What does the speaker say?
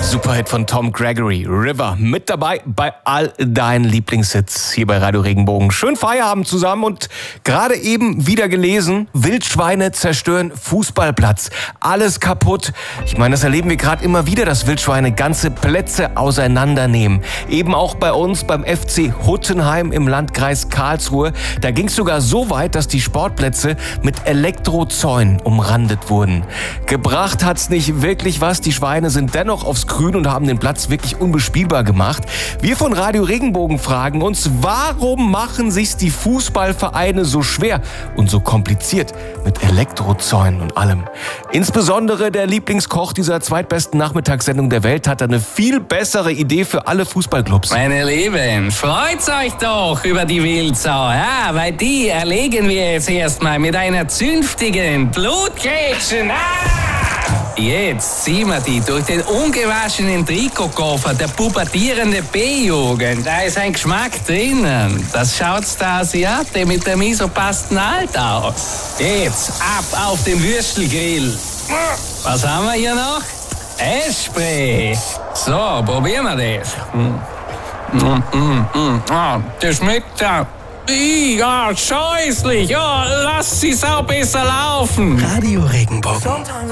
Superhit von Tom Gregory, River, mit dabei bei all deinen Lieblingshits hier bei Radio Regenbogen. Schön Feierabend zusammen und gerade eben wieder gelesen, Wildschweine zerstören Fußballplatz. Alles kaputt. Ich meine, das erleben wir gerade immer wieder, dass Wildschweine ganze Plätze auseinandernehmen. Eben auch bei uns beim FC Huttenheim im Landkreis Karlsruhe. Da ging es sogar so weit, dass die Sportplätze mit Elektrozäunen umrandet wurden. Gebracht hat's nicht wirklich was. Die Schweine sind dennoch aufs Grün und haben den Platz wirklich unbespielbar gemacht. Wir von Radio Regenbogen fragen uns, warum machen sich's die Fußballvereine so schwer und so kompliziert mit Elektrozäunen und allem? Insbesondere der Lieblingskoch dieser zweitbesten Nachmittagssendung der Welt hat eine viel bessere Idee für alle Fußballclubs. Meine Lieben, freut's euch doch über die Wildsau, ja, weil die erlegen wir jetzt erstmal mit einer zünftigen Blutgrätschen. Jetzt ziehen wir die durch den ungewaschenen Trikotkoffer der pubertierende B-Jugend. Da ist ein Geschmack drinnen. Das schaut's der Asiate mit der misopasten Alt aus. Jetzt ab auf den Würstelgrill. Was haben wir hier noch? Essspray. So, probieren wir das. Das schmeckt ja. Ja, scheußlich. Ja, lass sie sau besser laufen. Radio Regenbogen.